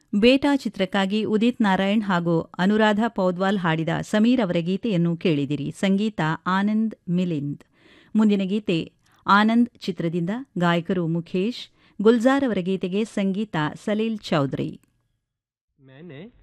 ಬೇಟಾ ಚಿತ್ರಕ್ಕಾಗಿ ಉದಿತ್ ನಾರಾಯಣ್ ಹಾಗೂ ಅನುರಾಧ ಪೌದ್ವಾಲ್ ಹಾಡಿದ ಸಮೀರ್ ಅವರ ಗೀತೆಯನ್ನು ಕೇಳಿದಿರಿ. ಸಂಗೀತ ಆನಂದ್ ಮಿಲಿಂದ್. ಮುಂದಿನ ಗೀತೆ ಆನಂದ್ ಚಿತ್ರದಿಂದ. ಗಾಯಕರು ಮುಖೇಶ್. ಗುಲ್ಜಾರ್ ಅವರ ಗೀತೆಗೆ ಸಂಗೀತ ಸಲೀಲ್ ಚೌಧರಿ.